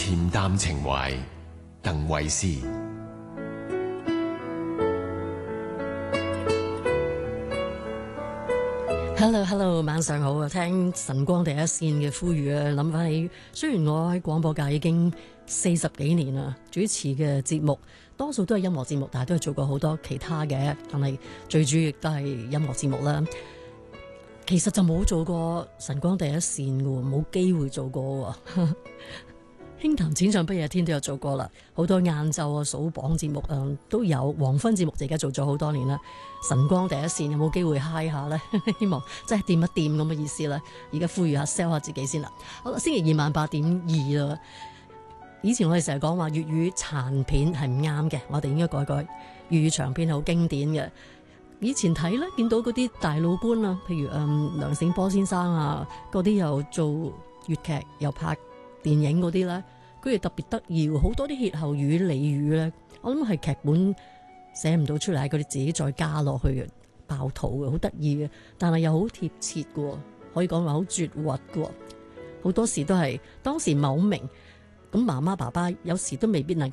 恬淡情懷，鄧慧思。 Hello， 晚上好啊！聽晨光第一線嘅呼籲啊，諗翻起，雖然我喺廣播界已經40幾年啦，主持嘅節目多數都係音樂節目，但係都係做過好多其他嘅，但係最主要亦都係音樂節目啦。其實就冇做過晨光第一線嘅，冇機會做過。輕談淺唱不夜天都有做過啦，好多晏晝啊數榜節目都有，黃昏節目就而家做咗好多年啦。晨光第一線有冇機會嗨下呢？希望真係掂一掂咁嘅意思啦。而家呼籲下 sell 下自己先啦。好啦，星期二晚8:2啦。以前我哋成日講話粵語殘片係唔啱嘅，我哋應該改改粵語長片，好經典嘅。以前睇咧，見到嗰啲大老倌啊，譬如梁醒波先生啊，嗰啲又做粵劇又拍電影嗰啲咧，佢哋特別得意，好多啲歇後語俚語咧，我諗係劇本寫唔到出嚟，佢哋自己再加落去嘅，爆肚嘅，好得意嘅，但係又好貼切嘅，可以講話好絕核嘅，好多時都係當時唔係好明，咁媽媽爸爸有時都未必能夠